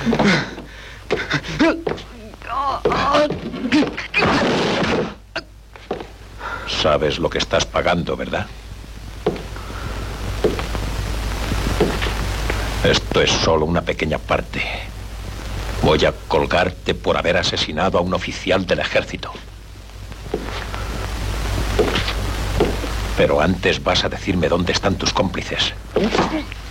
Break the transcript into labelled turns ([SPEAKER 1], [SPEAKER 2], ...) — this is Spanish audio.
[SPEAKER 1] Sabes lo que estás pagando, ¿verdad? Esto es solo una pequeña parte. Voy a colgarte por haber asesinado a un oficial del ejército. Pero antes vas a decirme dónde están tus cómplices.